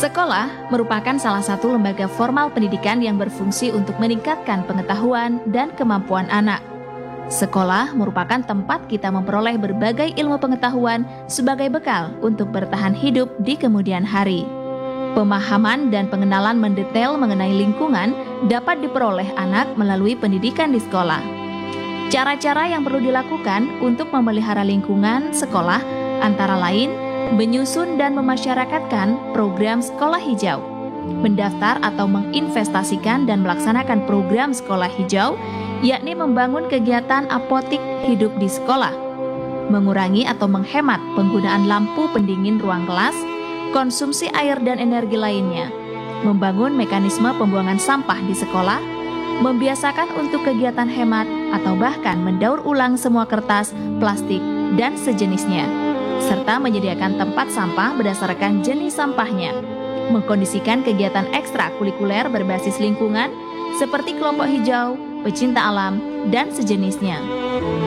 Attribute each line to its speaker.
Speaker 1: Sekolah merupakan salah satu lembaga formal pendidikan yang berfungsi untuk meningkatkan pengetahuan dan kemampuan anak. Sekolah merupakan tempat kita memperoleh berbagai ilmu pengetahuan sebagai bekal untuk bertahan hidup di kemudian hari. Pemahaman dan pengenalan mendetail mengenai lingkungan dapat diperoleh anak melalui pendidikan di sekolah. Cara-cara yang perlu dilakukan untuk memelihara lingkungan sekolah antara lain menyusun dan memasyarakatkan program sekolah hijau, mendaftar atau menginvestasikan dan melaksanakan program sekolah hijau, yakni membangun kegiatan apotik hidup di sekolah, mengurangi atau menghemat penggunaan lampu pendingin ruang kelas, konsumsi air dan energi lainnya, membangun mekanisme pembuangan sampah di sekolah, membiasakan untuk kegiatan hemat atau bahkan mendaur ulang semua kertas, plastik, dan sejenisnya, serta menyediakan tempat sampah berdasarkan jenis sampahnya, mengkondisikan kegiatan ekstrakurikuler berbasis lingkungan seperti kelompok hijau, pecinta alam, dan sejenisnya.